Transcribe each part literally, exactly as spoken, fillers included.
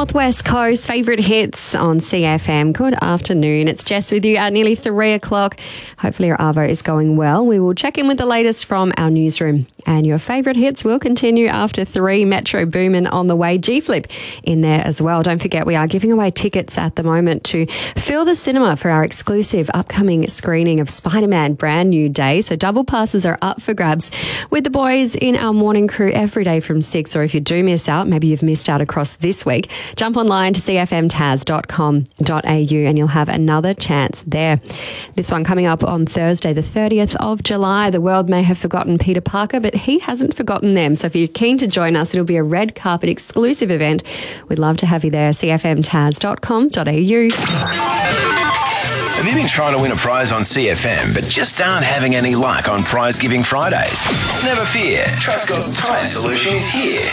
Northwest Coast, favourite hits on C F M. Good afternoon. It's Jess with you at nearly three o'clock. Hopefully your arvo is going well. We will check in with the latest from our newsroom. And your favourite hits will continue after three. Metro Boomin on the way. G-Flip in there as well. Don't forget, we are giving away tickets at the moment to fill the cinema for our exclusive upcoming screening of Spider-Man Brand New Day. So double passes are up for grabs with the boys in our morning crew every day from six. Or if you do miss out, maybe you've missed out across this week, jump online to c f m taz dot com dot a u and you'll have another chance there. This one coming up on Thursday, the thirtieth of July. The world may have forgotten Peter Parker, but he hasn't forgotten them. So if you're keen to join us, it'll be a red carpet exclusive event. We'd love to have you there. c f m taz dot com dot a u. Have you been trying to win a prize on C F M but just aren't having any luck on Prize Giving Fridays? Never fear, Trustcott's Tyre Solution is here.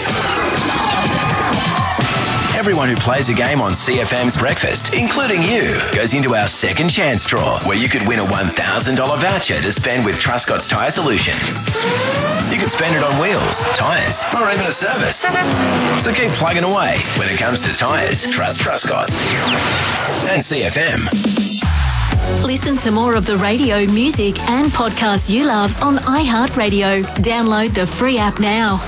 Everyone who plays a game on C F M's Breakfast, including you, goes into our second chance draw, where you could win a one thousand dollars voucher to spend with Trustcott's Tyre Solution. You could spend it on wheels, tyres, or even a service. So keep plugging away. When it comes to tyres, trust Trustcott's. And C F M. Listen to more of the radio, music and podcasts you love on iHeartRadio. Download the free app now.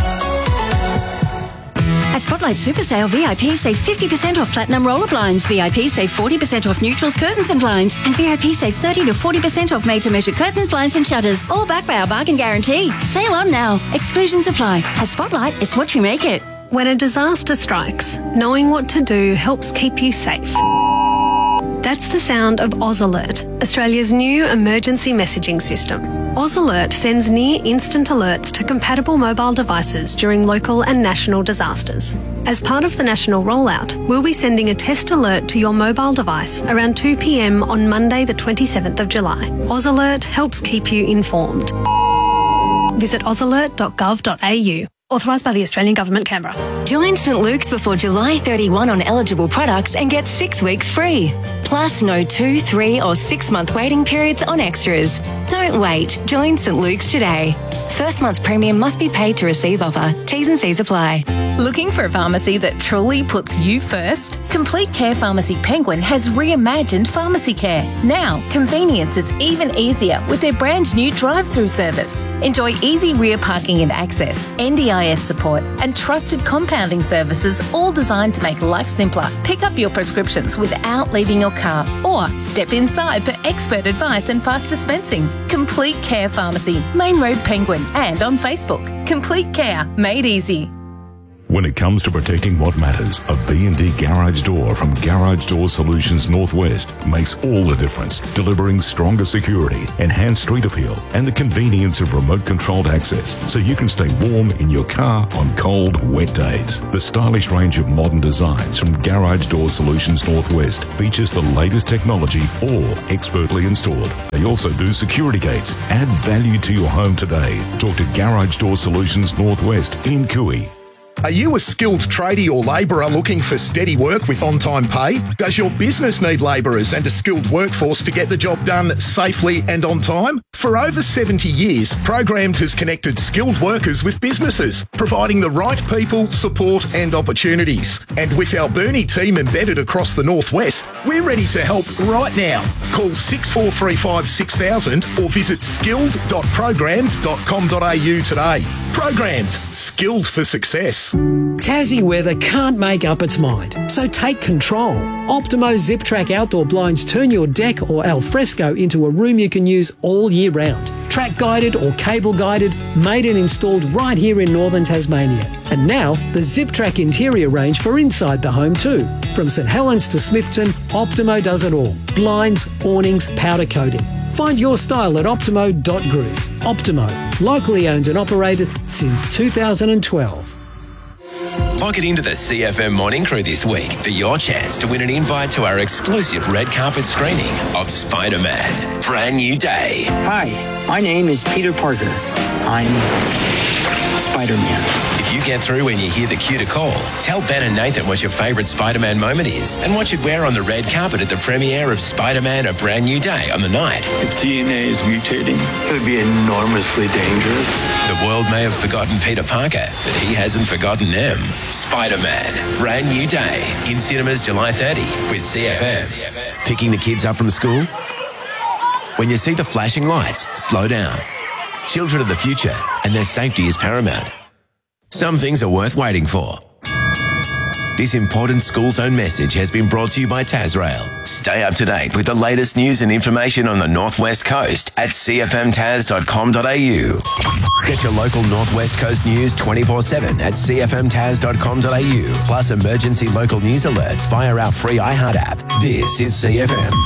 At Spotlight Super Sale, V I P save fifty percent off platinum roller blinds. V I P save forty percent off neutrals, curtains and blinds. And V I P save thirty to forty percent off made-to-measure curtains, blinds and shutters. All backed by our bargain guarantee. Sale on now. Exclusions apply. At Spotlight, it's what you make it. When a disaster strikes, knowing what to do helps keep you safe. That's the sound of Oz Alert, Australia's new emergency messaging system. Oz Alert sends near-instant alerts to compatible mobile devices during local and national disasters. As part of the national rollout, we'll be sending a test alert to your mobile device around two p m on Monday the twenty-seventh of July. Oz Alert helps keep you informed. Visit oz alert dot gov dot a u. Authorised by the Australian Government, Canberra. Join St Luke's before July thirty-first on eligible products and get six weeks free. Plus no two, three or six month waiting periods on extras. Don't wait. Join St Luke's today. First month's premium must be paid to receive offer. T's and C's apply. Looking for a pharmacy that truly puts you first? Complete Care Pharmacy Penguin has reimagined pharmacy care. Now, convenience is even easier with their brand new drive-through service. Enjoy easy rear parking and access, N D I S support, and trusted compounding services, all designed to make life simpler. Pick up your prescriptions without leaving your car, or step inside for expert advice and fast dispensing. Complete Care Pharmacy, Main Road, Penguin, and on Facebook. Complete Care, made easy. When it comes to protecting what matters, a B and D garage door from Garage Door Solutions Northwest makes all the difference, delivering stronger security, enhanced street appeal, and the convenience of remote-controlled access so you can stay warm in your car on cold, wet days. The stylish range of modern designs from Garage Door Solutions Northwest features the latest technology, all expertly installed. They also do security gates. Add value to your home today. Talk to Garage Door Solutions Northwest in Cooey. Are you a skilled tradie or labourer looking for steady work with on-time pay? Does your business need labourers and a skilled workforce to get the job done safely and on time? For over seventy years, Programmed has connected skilled workers with businesses, providing the right people, support and opportunities. And with our Burnie team embedded across the Northwest, we're ready to help right now. Call six four three five six thousand or visit skilled dot programmed dot com dot a u today. Programmed, skilled for success. Tassie weather can't make up its mind, so take control. Optimo Zip Track outdoor blinds turn your deck or al fresco into a room you can use all year round. Track guided or cable guided, made and installed right here in northern Tasmania. And now the Zip Track interior range for inside the home too. From St Helens to Smithton, Optimo does it all. Blinds, awnings, powder coating. Find your style at optimo dot group. Optimo, locally owned and operated since two thousand twelve. Lock it into the C F M Morning Crew this week for your chance to win an invite to our exclusive red carpet screening of Spider-Man Brand New Day. Hi, my name is Peter Parker. I'm Spider-Man. If You get through when you hear the cue to call. Tell Ben and Nathan what your favourite Spider-Man moment is and what you'd wear on the red carpet at the premiere of Spider-Man: A Brand New Day on the night. If D N A is mutating, it would be enormously dangerous. The world may have forgotten Peter Parker, but he hasn't forgotten them. Spider-Man: Brand New Day in cinemas July thirtieth with C F M. Picking the kids up from school? When you see the flashing lights, slow down. Children are the future, and their safety is paramount. Some things are worth waiting for. This important school zone message has been brought to you by Tasrail. Stay up to date with the latest news and information on the Northwest Coast at c f m tas dot com dot a u. Get your local Northwest Coast news twenty-four seven at c f m tas dot com dot a u, plus emergency local news alerts via our free iHeart app. This is C F M.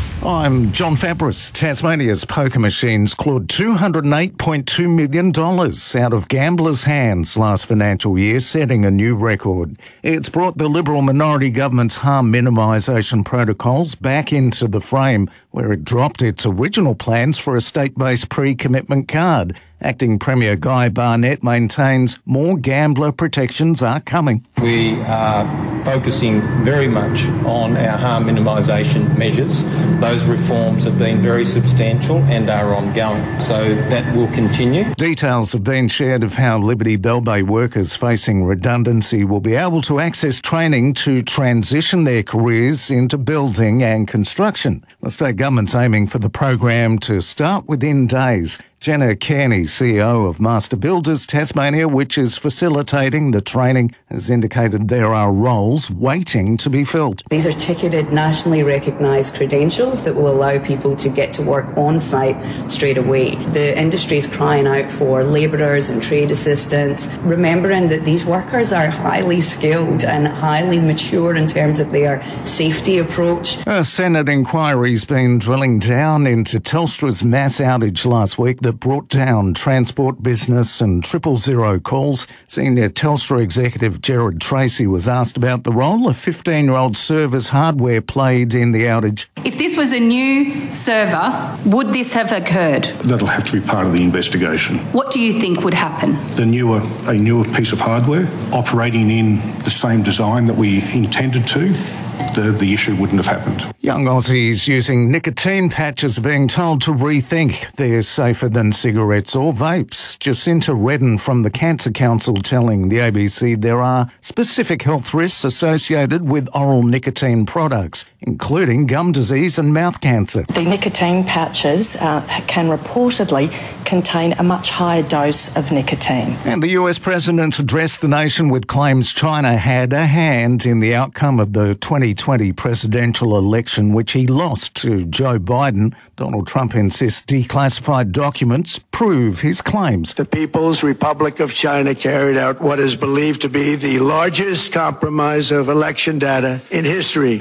I'm John Fabris. Tasmania's poker machines clawed two hundred eight point two million dollars out of gamblers' hands last financial year, setting a new record. It's brought the Liberal minority government's harm minimisation protocols back into the frame, where it dropped its original plans for a state-based pre-commitment card. Acting Premier Guy Barnett maintains more gambler protections are coming. We are focusing very much on our harm minimisation measures. Those reforms have been very substantial and are ongoing, so that will continue. Details have been shared of how Liberty Bell Bay workers facing redundancy will be able to access training to transition their careers into building and construction. The state government's aiming for the program to start within days. Jenna Kearney, C E O of Master Builders Tasmania, which is facilitating the training, has indicated there are roles waiting to be filled. These are ticketed, nationally recognised credentials that will allow people to get to work on site straight away. The industry is crying out for labourers and trade assistants, remembering that these workers are highly skilled and highly mature in terms of their safety approach. A Senate inquiry's been drilling down into Telstra's mass outage last week that brought down transport, business and triple zero calls. Senior Telstra executive Gerard Tracy was asked about the role a fifteen-year-old server's hardware played in the outage. If this was a new server, would this have occurred? That'll have to be part of the investigation. What do you think would happen? The newer, a newer piece of hardware operating in the same design that we intended to, the, the issue wouldn't have happened. Young Aussies using nicotine patches are being told to rethink they're safer than cigarettes or vapes. Jacinta Redden from the Cancer Council telling the A B C there are specific health risks associated with oral nicotine products, including gum disease and mouth cancer. The nicotine patches uh, can reportedly contain a much higher dose of nicotine. And the U S President addressed the nation with claims China had a hand in the outcome of the twenty twenty presidential election, which he lost to Joe Biden. Donald Trump insists declassified documents prove his claims. The People's Republic of China carried out what is believed to be the largest compromise of election data in history.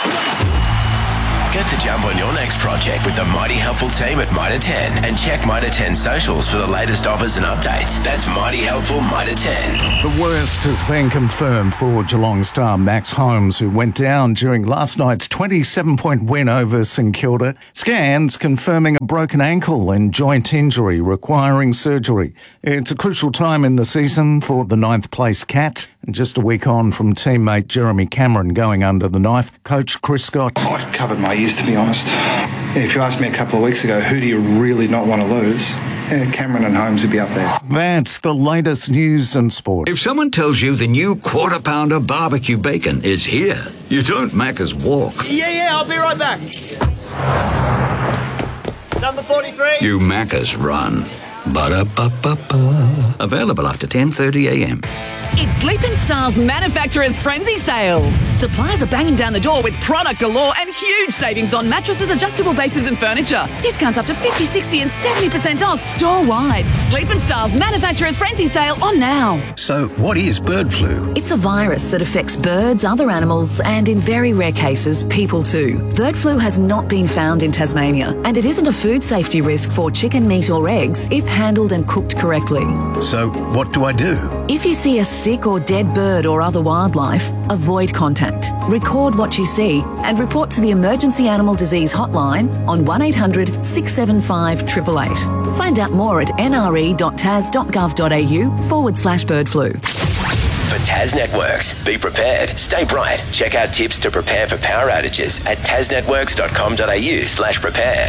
Get the jump on your next project with the mighty helpful team at Mitre ten and check Mitre ten socials for the latest offers and updates. That's mighty helpful Mitre ten. The worst has been confirmed for Geelong star Max Holmes, who went down during last night's twenty-seven point win over St Kilda. Scans confirming a broken ankle and joint injury requiring surgery. It's a crucial time in the season for the ninth place Cats, and just a week on from teammate Jeremy Cameron going under the knife. Coach Chris Scott. I covered my ears, to be honest. If you asked me a couple of weeks ago, who do you really not want to lose? Yeah, Cameron and Holmes would be up there. That's the latest news and sport. If someone tells you the new Quarter Pounder barbecue bacon is here, you don't Macca's walk. Yeah, yeah, I'll be right back. Number forty-three. You Macca's run. Ba-da-ba-ba-ba. Available after ten thirty a m. It's Sleep in Style's Manufacturer's Frenzy Sale. Suppliers are banging down the door with product galore and huge savings on mattresses, adjustable bases and furniture. Discounts up to fifty, sixty and seventy percent off store-wide. Sleep in Style's Manufacturer's Frenzy Sale on now. So what is bird flu? It's a virus that affects birds, other animals and in very rare cases, people too. Bird flu has not been found in Tasmania and it isn't a food safety risk for chicken, meat or eggs if handled and cooked correctly. So what do I do? If you see a sick or dead bird or other wildlife, avoid contact. Record what you see and report to the Emergency Animal Disease Hotline on one eight hundred six seven five eight eight eight. Find out more at nre.tas.gov.au forward slash bird flu. For Tas Networks, be prepared, stay bright. Check out tips to prepare for power outages at tasnetworks.com.au slash prepare.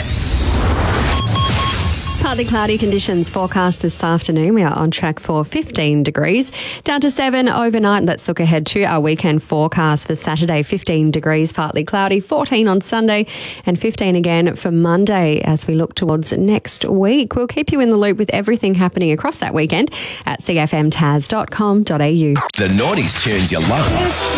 Partly cloudy conditions forecast this afternoon. We are on track for fifteen degrees. Down to seven overnight. Let's look ahead to our weekend forecast for Saturday. fifteen degrees, partly cloudy, fourteen on Sunday and fifteen again for Monday as we look towards next week. We'll keep you in the loop with everything happening across that weekend at c f m tas dot com dot a u. The Naughties tunes you love.